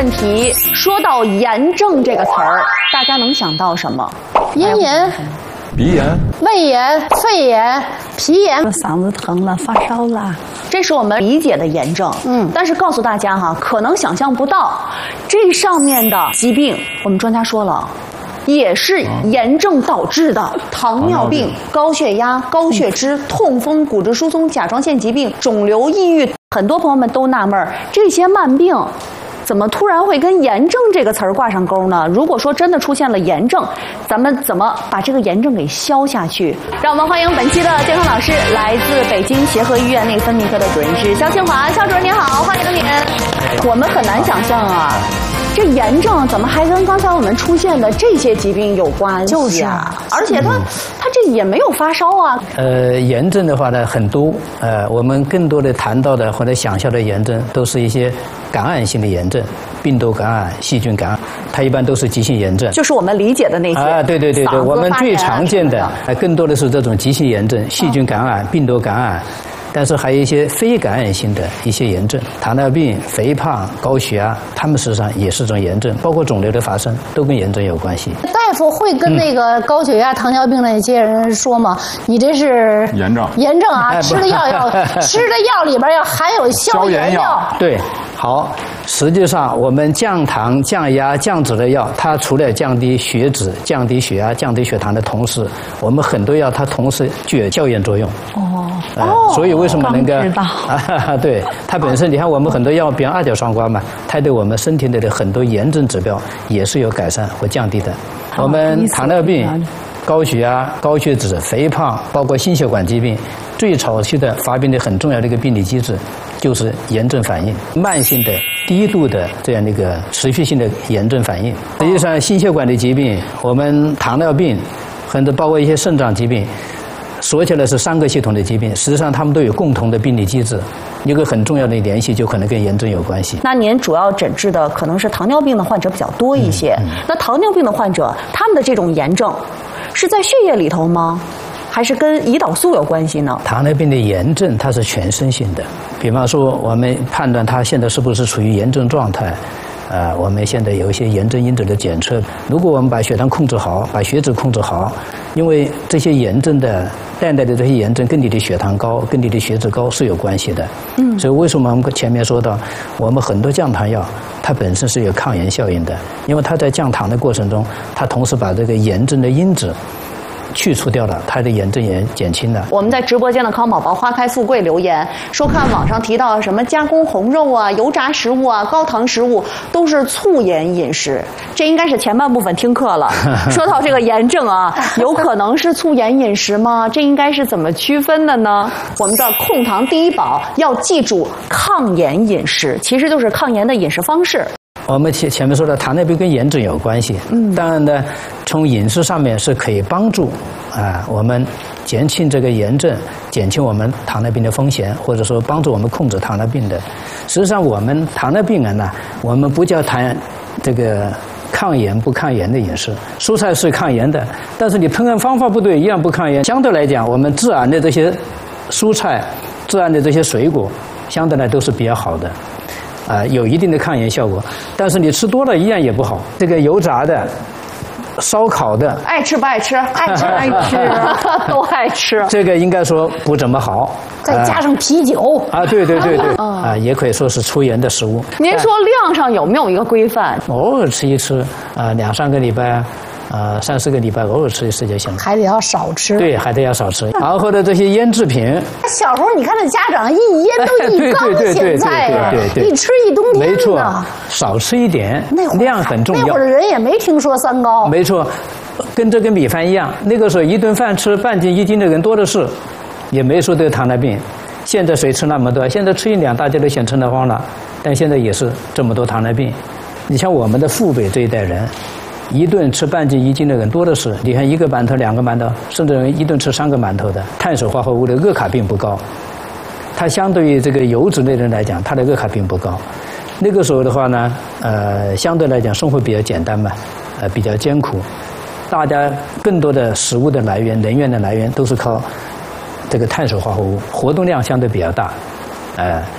问题。说到炎症这个词儿，大家能想到什么？ 咽炎、 鼻炎、 胃炎、肺炎、脾炎， 嗓子疼了，发烧了。 这是我们理解的炎症，但是告诉大家哈，可能想象不到，这上面的疾病，我们专家说了。也是炎症导致的，糖尿病、高血压、高血脂、痛风、骨质疏松、甲状腺疾病、肿瘤、抑郁，很多朋友们都纳闷儿，这些慢病怎么突然会跟炎症这个词儿挂上钩呢？如果说真的出现了炎症，咱们怎么把这个炎症给消下去？让我们欢迎本期的健康老师，来自北京协和医院内分泌科的主任是肖清华，肖主任您好，欢迎您。我们很难想象啊。这炎症怎么还跟刚才我们出现的这些疾病有关系啊？就是啊，而且它这也没有发烧啊。 炎症的话呢很多，我们更多的谈到的或者想象的炎症都是一些感染性的炎症，病毒感染、细菌感染，它一般都是急性炎症。 就是我们理解的那些啊，对，我们最常见的，更多的是这种急性炎症、细菌感染、病毒感染。但是还有一些非感染性的一些炎症，糖尿病、肥胖、高血压，它们实际上也是种炎症，包括肿瘤的发生都跟炎症有关系。 大夫会跟那个高血压、糖尿病那些人说吗？你这是炎症啊，吃的药里边要含有消炎药。 对，好。实际上，我们降糖、降压、降脂的药，它除了降低血脂、降低血压、降低血糖的同时，我们很多药它同时具有消炎作用。所以为什么能够？对，它本身你看我们很多药，比如二甲双胍嘛，它对我们身体内的很多炎症指标也是有改善或降低的。我们糖尿病、高血压、高血脂、肥胖，包括心血管疾病，最早期的发病的很重要的一个病理机制就是炎症反应，慢性的低度的这样的一个持续性的炎症反应。实际上，心血管的疾病，我们糖尿病，很多包括一些肾脏疾病，说起来是3个系统的疾病，实际上它们都有共同的病理机制，一个很重要的联系就可能跟炎症有关系。 那您主要诊治的可能是糖尿病的患者比较多一些，那糖尿病的患者他们的这种炎症是在血液里头吗？还是跟胰岛素有关系呢？ 糖尿病的炎症它是全身性的，比方说我们判断它现在是不是处于炎症状态，我们现在有一些炎症因子的检测。如果我们把血糖控制好，把血脂控制好，因为这些炎症的带来的这些炎症跟你的血糖高、跟你的血脂高是有关系的。所以为什么我们前面说到，我们很多降糖药它本身是有抗炎效应的，因为它在降糖的过程中，它同时把这个炎症的因子去除掉了，它的炎症也减轻了。 我们在直播间的康宝宝花开富贵留言说，看网上提到什么加工红肉啊、油炸食物啊、高糖食物都是促炎饮食，这应该是前半部分听课了。说到这个炎症啊，有可能是促炎饮食吗？这应该是怎么区分的呢？我们的控糖第一宝要记住抗炎饮食，其实就是抗炎的饮食方式。 我们前面说的糖尿病跟炎症有关系，当然呢，从饮食上面是可以帮助我们减轻这个炎症，减轻我们糖尿病的风险，或者说帮助我们控制糖尿病的。实际上，我们糖尿病人呢，我们不叫谈这个抗炎不抗炎的饮食，蔬菜是抗炎的，但是你烹饪方法不对，一样不抗炎。相对来讲，我们自然的这些蔬菜、自然的这些水果，相对来都是比较好的。有一定的抗炎效果，但是你吃多了一样也不好。这个油炸的、烧烤的， 爱吃不爱吃？爱吃爱吃，都爱吃。 这个应该说不怎么好。 再加上啤酒对，也可以说是出炎的食物。 您说量上有没有一个规范？ 偶尔吃一吃，2-3个礼拜。3-4个礼拜偶尔吃一次就行了， 还得要少吃。 对，还得要少吃。然后的这些腌制品， 小时候你看那家长一腌都一缸咸菜呀，一吃一冬天呢。 没错，少吃一点，量很重要。 那会儿的人也没听说3高。 没错，跟这个米饭一样，那个时候一顿饭吃半斤1斤的人多的是，也没说得糖尿病。现在谁吃那么多？现在吃1两大家都嫌撑得慌了，但现在也是这么多糖尿病。你像我们的父辈这一代人。一顿吃半斤1斤的人多的是，你看1个馒头、2个馒头，甚至一顿吃3个馒头的，碳水化合物的恶卡并不高，它相对于这个油脂类的人来讲，它的恶卡并不高。那个时候的话呢，相对来讲生活比较简单嘛，比较艰苦，大家更多的食物的来源、能源的来源都是靠这个碳水化合物，活动量相对比较大，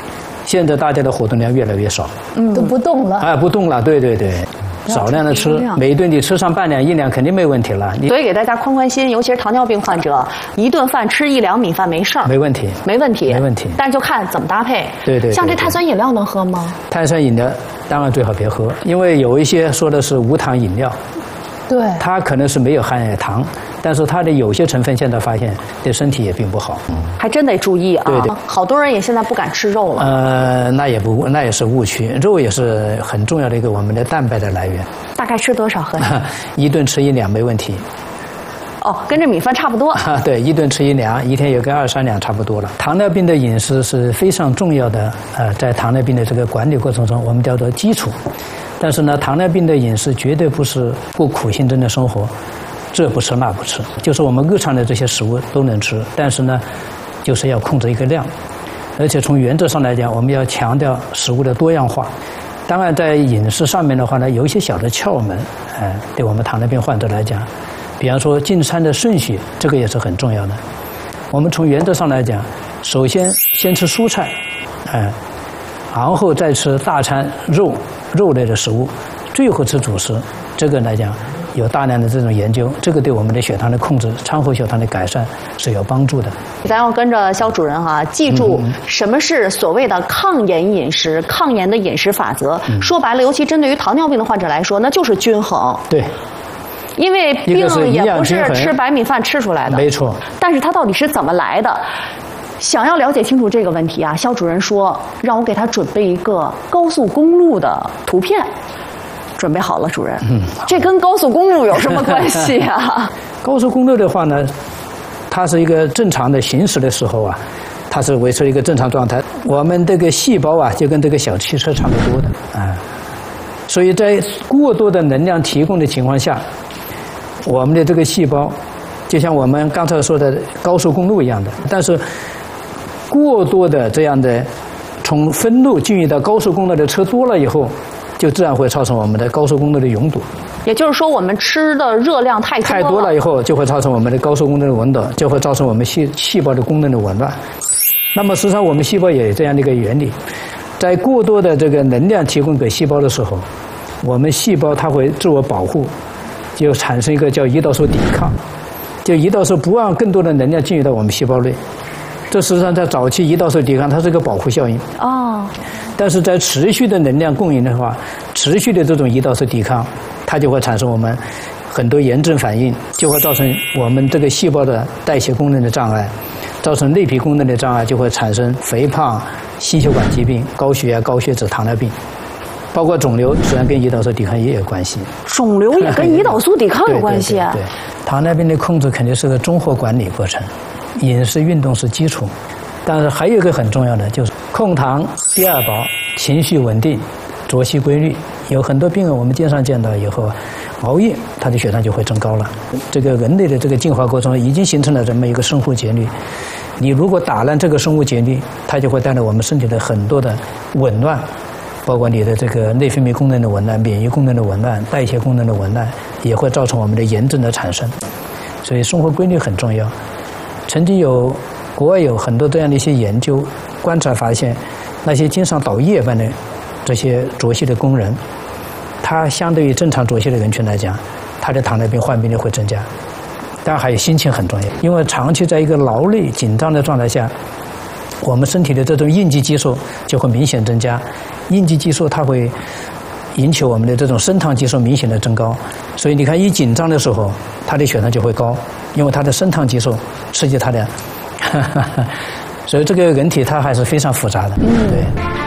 现在大家的活动量越来越少， 都不动了。 不动了，对对对。少量的吃，每一顿你吃上半两1两肯定没问题了。 所以给大家宽宽心，尤其是糖尿病患者，一顿饭吃1两米饭没事儿， 没问题， 没问题， 没问题。 但是就看怎么搭配。 对对。 像这碳酸饮料能喝吗？ 碳酸饮料当然最好别喝，因为有一些说的是无糖饮料， 对， 它可能是没有含糖，但是它的有些成分现在发现对身体也并不好。 还真得注意啊！ 对对， 好多人也现在不敢吃肉了。 那也是误区，肉也是很重要的一个我们的蛋白的来源。 大概吃多少合适？ 一顿吃1两没问题。 哦，跟这米饭差不多。 对，一顿吃1两，一天有个2、3两差不多了。糖尿病的饮食是非常重要的，在糖尿病的这个管理过程中，我们叫做基础。但是呢，糖尿病的饮食绝对不是过苦行僧的生活，这不吃那不吃，就是我们日常的这些食物都能吃，但是呢，就是要控制一个量，而且从原则上来讲，我们要强调食物的多样化。当然，在饮食上面的话呢，有一些小的窍门，对我们糖尿病患者来讲，比方说进餐的顺序，这个也是很重要的。我们从原则上来讲，首先先吃蔬菜，然后再吃大餐肉类的食物，最后吃主食。这个来讲，有大量的这种研究，这个对我们的血糖的控制、餐后血糖的改善是有帮助的。 咱要跟着肖主任记住什么是所谓的抗炎饮食、抗炎的饮食法则。说白了，尤其针对于糖尿病的患者来说，那就是均衡。 对。 因为病也不是吃白米饭吃出来的， 没错。 但是它到底是怎么来的？想要了解清楚这个问题肖主任说让我给他准备一个高速公路的图片。准备好了，主任。这跟高速公路有什么关系啊？ 高速公路的话呢，它是一个正常的行驶的时候它是维持一个正常状态。我们这个细胞就跟这个小汽车差不多的所以在过多的能量提供的情况下，我们的这个细胞就像我们刚才说的高速公路一样的，但是过多的这样的从分路进入到高速公路的车多了以后，就自然会造成我们的高速公路的拥堵。 也就是说，我们吃的热量太多了以后，就会造成我们的高速公路的紊乱，就会造成我们细胞的功能的紊乱。那么实际上我们细胞也有这样的一个原理，在过多的这个能量提供给细胞的时候，我们细胞它会自我保护，就产生一个叫胰岛素抵抗，就胰岛素不让更多的能量进入到我们细胞内。这实际上在早期胰岛素抵抗它是一个保护效应。但是在持续的能量供应的话，持续的这种胰岛素抵抗，它就会产生我们很多炎症反应，就会造成我们这个细胞的代谢功能的障碍，造成内皮功能的障碍，就会产生肥胖、心血管疾病、高血压、高血脂、糖尿病，包括肿瘤，虽然跟胰岛素抵抗也有关系。 肿瘤也跟胰岛素抵抗有关系对，糖尿病的控制肯定是个综合管理过程，饮食运动是基础。但是还有一个很重要的就是控糖、第二宝、情绪稳定、作息规律。有很多病人我们经常见到以后熬夜，他的血糖就会增高了。这个人类的这个进化过程中已经形成了这么一个生物节律，你如果打乱这个生物节律，它就会带来我们身体的很多的紊乱，包括你的这个内分泌功能的紊乱、免疫功能的紊乱、代谢功能的紊乱，也会造成我们的炎症的产生。所以生活规律很重要。曾经国外有很多这样的一些研究观察发现，那些经常倒夜班的这些作息的工人，他相对于正常作息的人群来讲，他的糖尿病患病率会增加。当然还有心情很重要，因为长期在一个劳累紧张的状态下，我们身体的这种应激激素就会明显增加。应激激素它会引起我们的这种升糖激素明显的增高，所以你看一紧张的时候，他的血糖就会高，因为他的升糖激素刺激他的所以这个人体它还是非常复杂的。对。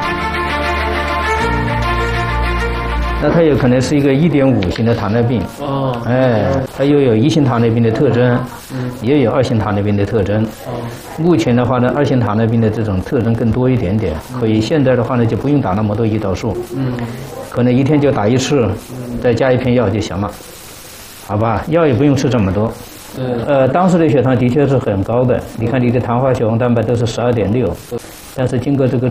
那它有可能是一个1.5型的糖尿病。它又有1型糖尿病的特征，也有2型糖尿病的特征。目前的话呢，2型糖尿病的这种特征更多一点点，所以现在的话呢就不用打那么多胰岛素，可能一天就打1次，再加1片药就行了，好吧？药也不用吃这么多。当时的血糖的确是很高的，你看你的糖化血红蛋白都是12.6，但是经过这个